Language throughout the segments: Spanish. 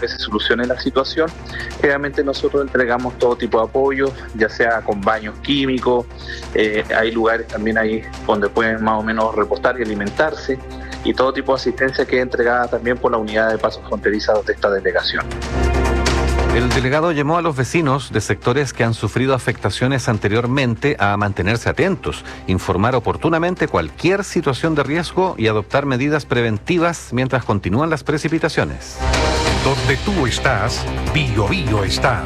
que se solucione la situación. Generalmente nosotros entregamos todo tipo de apoyo, ya sea con baños químicos, hay lugares también ahí donde pueden más o menos repostar y alimentarse, y todo tipo de asistencia que es entregada también por la unidad de pasos fronterizos de esta delegación. El delegado llamó a los vecinos de sectores que han sufrido afectaciones anteriormente a mantenerse atentos, informar oportunamente cualquier situación de riesgo y adoptar medidas preventivas mientras continúan las precipitaciones. Donde tú estás, Bío Bío está.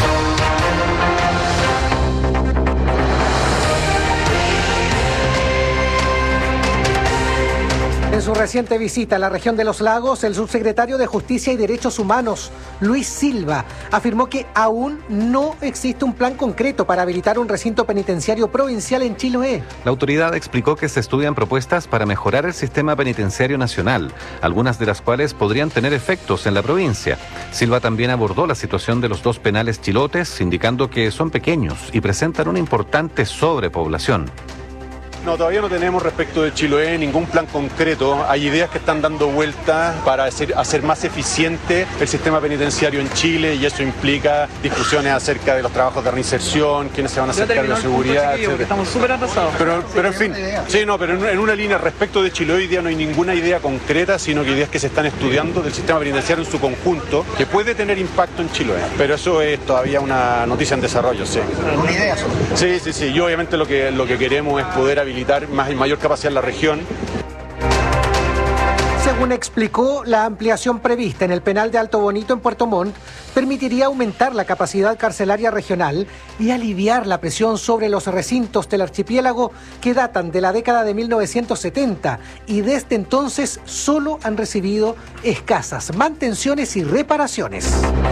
En su reciente visita a la región de Los Lagos, el subsecretario de Justicia y Derechos Humanos, Luis Silva, afirmó que aún no existe un plan concreto para habilitar un recinto penitenciario provincial en Chiloé. La autoridad explicó que se estudian propuestas para mejorar el sistema penitenciario nacional, algunas de las cuales podrían tener efectos en la provincia. Silva también abordó la situación de los 2 penales chilotes, indicando que son pequeños y presentan una importante sobrepoblación. No, todavía no tenemos respecto de Chiloé ningún plan concreto. Hay ideas que están dando vuelta para hacer más eficiente el sistema penitenciario en Chile, y eso implica discusiones acerca de los trabajos de reinserción, quiénes se van a hacer cargo de seguridad, etc. Estamos súper atrasados. Pero en fin, sí, no, pero en una línea respecto de Chiloé hoy día no hay ninguna idea concreta, sino que ideas que se están estudiando del sistema penitenciario en su conjunto, que puede tener impacto en Chiloé. Pero eso es todavía una noticia en desarrollo, sí. ¿Una idea solo? Sí. Y obviamente lo que queremos es poder habilitar mayor capacidad en la región. Según explicó, la ampliación prevista en el penal de Alto Bonito en Puerto Montt permitiría aumentar la capacidad carcelaria regional y aliviar la presión sobre los recintos del archipiélago que datan de la década de 1970 y desde entonces solo han recibido escasas mantenciones y reparaciones.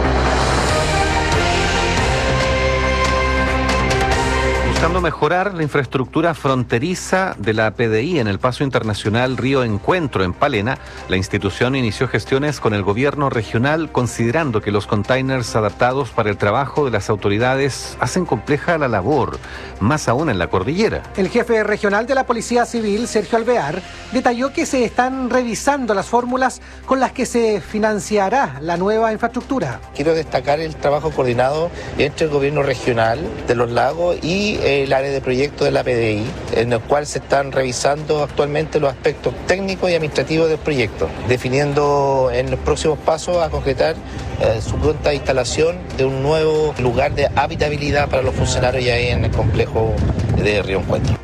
Buscando mejorar la infraestructura fronteriza de la PDI en el paso internacional Río Encuentro en Palena, la institución inició gestiones con el gobierno regional, considerando que los containers adaptados para el trabajo de las autoridades hacen compleja la labor, más aún en la cordillera. El jefe regional de la Policía Civil, Sergio Alvear, detalló que se están revisando las fórmulas con las que se financiará la nueva infraestructura. Quiero destacar el trabajo coordinado entre el gobierno regional de Los Lagos y el área de proyecto de la PDI, en el cual se están revisando actualmente los aspectos técnicos y administrativos del proyecto, definiendo en los próximos pasos a concretar su pronta instalación de un nuevo lugar de habitabilidad para los funcionarios ya en el complejo de Río Encuentro.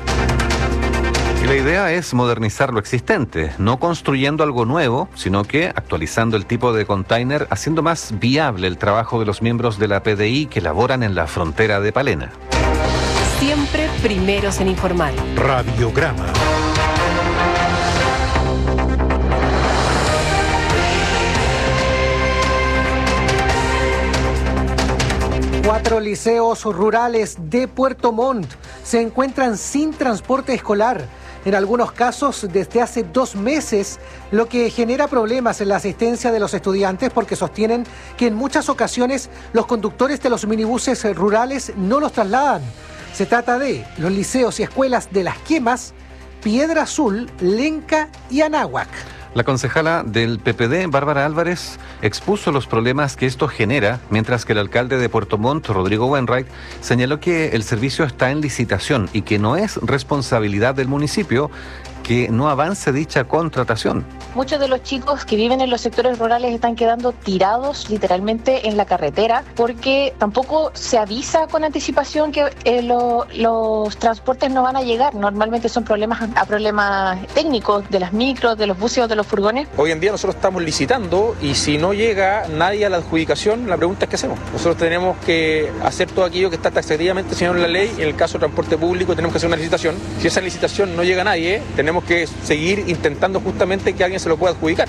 Y la idea es modernizar lo existente, no construyendo algo nuevo, sino que actualizando el tipo de container, haciendo más viable el trabajo de los miembros de la PDI que laboran en la frontera de Palena. Siempre primeros en informar. Radiograma. Cuatro liceos rurales de Puerto Montt se encuentran sin transporte escolar, en algunos casos desde hace 2 meses, lo que genera problemas en la asistencia de los estudiantes porque sostienen que en muchas ocasiones los conductores de los minibuses rurales no los trasladan. Se trata de los liceos y escuelas de Las Quemas, Piedra Azul, Lenca y Anáhuac. La concejala del PPD, Bárbara Álvarez, expuso los problemas que esto genera, mientras que el alcalde de Puerto Montt, Rodrigo Wainwright, señaló que el servicio está en licitación y que no es responsabilidad del municipio que no avance dicha contratación. Muchos de los chicos que viven en los sectores rurales están quedando tirados literalmente en la carretera porque tampoco se avisa con anticipación que los transportes no van a llegar. Normalmente son problemas técnicos de las micros, de los buses o de los furgones. Hoy en día nosotros estamos licitando y si no llega nadie a la adjudicación, la pregunta es ¿qué hacemos? Nosotros tenemos que hacer todo aquello que está taxativamente señalado en la ley. En el caso de transporte público tenemos que hacer una licitación. Si esa licitación no llega a nadie, tenemos que seguir intentando justamente que alguien se lo pueda adjudicar.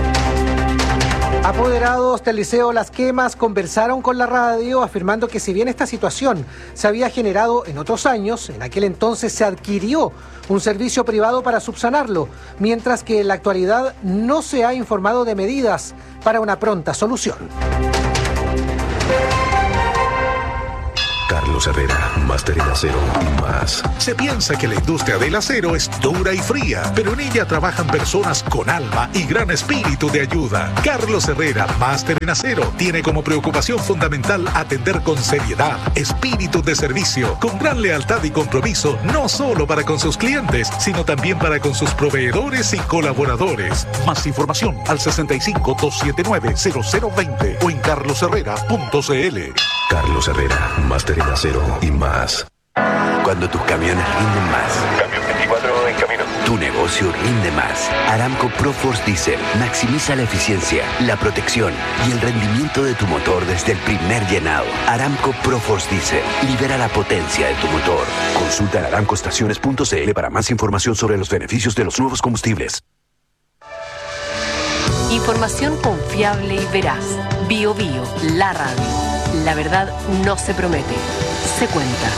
Apoderados del Liceo Las Quemas conversaron con la radio afirmando que si bien esta situación se había generado en otros años, en aquel entonces se adquirió un servicio privado para subsanarlo, mientras que en la actualidad no se ha informado de medidas para una pronta solución. Carlos Herrera, máster en acero y más. Se piensa que la industria del acero es dura y fría, pero en ella trabajan personas con alma y gran espíritu de ayuda. Carlos Herrera, máster en acero, tiene como preocupación fundamental atender con seriedad, espíritu de servicio, con gran lealtad y compromiso, no solo para con sus clientes, sino también para con sus proveedores y colaboradores. Más información al 65-279-0020 o en carlosherrera.cl. Carlos Herrera, máster en acero y más. Cuando tus camiones rinden más. Camión 24 en camino. Tu negocio rinde más. Aramco ProForce Diesel maximiza la eficiencia, la protección y el rendimiento de tu motor desde el primer llenado. Aramco ProForce Diesel libera la potencia de tu motor. Consulta en aramcoestaciones.cl para más información sobre los beneficios de los nuevos combustibles. Información confiable y veraz. Bio Bio, la radio. La verdad no se promete, se cuenta.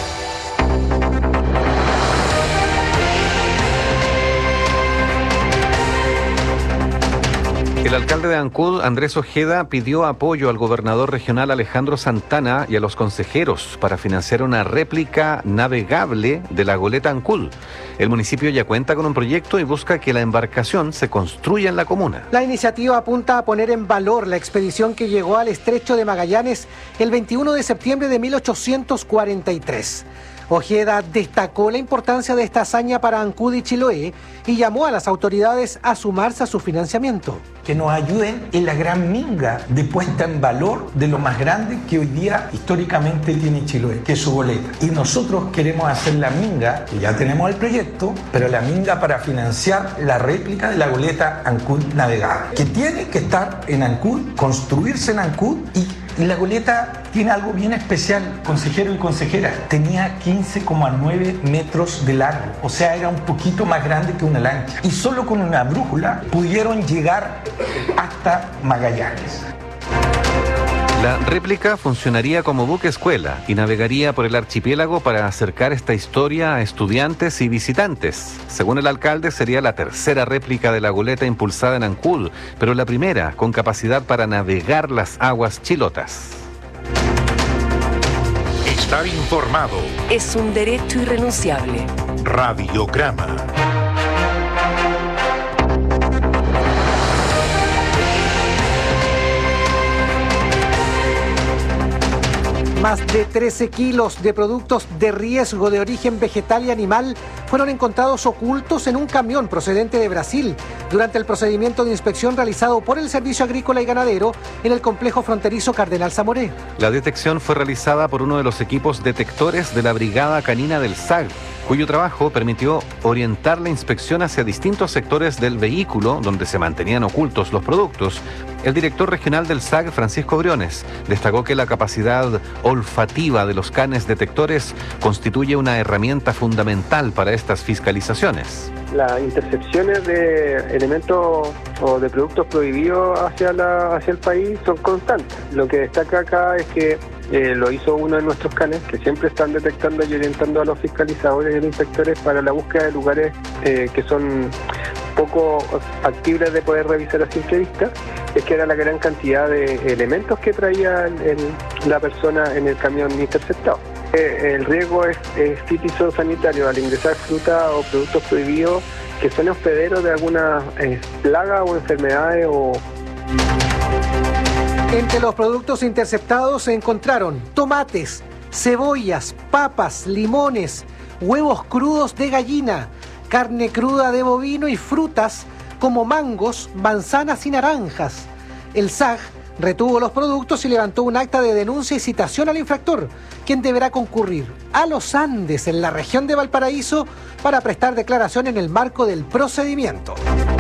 El alcalde de Ancud, Andrés Ojeda, pidió apoyo al gobernador regional Alejandro Santana y a los consejeros para financiar una réplica navegable de la goleta Ancud. El municipio ya cuenta con un proyecto y busca que la embarcación se construya en la comuna. La iniciativa apunta a poner en valor la expedición que llegó al estrecho de Magallanes el 21 de septiembre de 1843. Ojeda destacó la importancia de esta hazaña para Ancud y Chiloé y llamó a las autoridades a sumarse a su financiamiento. Que nos ayuden en la gran minga de puesta en valor de lo más grande que hoy día históricamente tiene Chiloé, que es su goleta. Y nosotros queremos hacer la minga, que ya tenemos el proyecto, pero la minga para financiar la réplica de la goleta Ancud navegable, que tiene que estar en Ancud, construirse en Ancud y la goleta tiene algo bien especial, consejero y consejera. Tenía 15,9 metros de largo, o sea, era un poquito más grande que una lancha. Y solo con una brújula pudieron llegar hasta Magallanes. La réplica funcionaría como buque escuela y navegaría por el archipiélago para acercar esta historia a estudiantes y visitantes. Según el alcalde, sería la tercera réplica de la goleta impulsada en Ancud, pero la primera con capacidad para navegar las aguas chilotas. Estar informado. Es un derecho irrenunciable. Radiograma. Más de 13 kilos de productos de riesgo de origen vegetal y animal fueron encontrados ocultos en un camión procedente de Brasil durante el procedimiento de inspección realizado por el Servicio Agrícola y Ganadero en el complejo fronterizo Cardenal Zamoré. La detección fue realizada por uno de los equipos detectores de la Brigada Canina del SAG, cuyo trabajo permitió orientar la inspección hacia distintos sectores del vehículo donde se mantenían ocultos los productos. El director regional del SAG, Francisco Briones, destacó que la capacidad olfativa de los canes detectores constituye una herramienta fundamental para estas fiscalizaciones. Las intercepciones de elementos o de productos prohibidos hacia el país son constantes. Lo que destaca acá es que lo hizo uno de nuestros canes, que siempre están detectando y orientando a los fiscalizadores y a los inspectores para la búsqueda de lugares que son poco factibles de poder revisar a simple vista, es que era la gran cantidad de elementos que traía la persona en el camión interceptado. El riesgo es fitosanitario al ingresar fruta o productos prohibidos que son hospederos de alguna plaga o enfermedades o... Entre los productos interceptados se encontraron tomates, cebollas, papas, limones, huevos crudos de gallina, carne cruda de bovino y frutas como mangos, manzanas y naranjas. El SAG retuvo los productos y levantó un acta de denuncia y citación al infractor, quien deberá concurrir a los Andes en la región de Valparaíso para prestar declaración en el marco del procedimiento.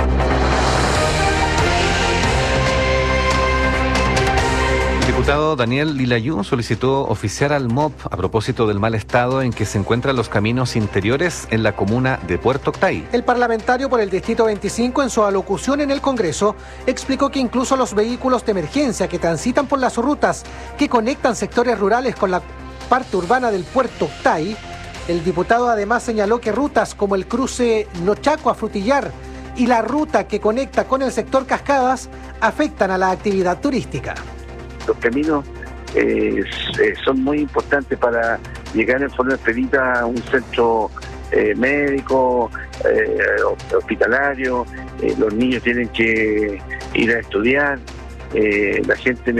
El diputado Daniel Lilayú solicitó oficiar al MOP a propósito del mal estado en que se encuentran los caminos interiores en la comuna de Puerto Octay. El parlamentario por el Distrito 25, en su alocución en el Congreso, explicó que incluso los vehículos de emergencia que transitan por las rutas que conectan sectores rurales con la parte urbana del Puerto Octay, el diputado además señaló que rutas como el cruce Nochaco a Frutillar y la ruta que conecta con el sector Cascadas afectan a la actividad turística. Los caminos son muy importantes para llegar en forma expedita a un centro médico, hospitalario, los niños tienen que ir a estudiar, la gente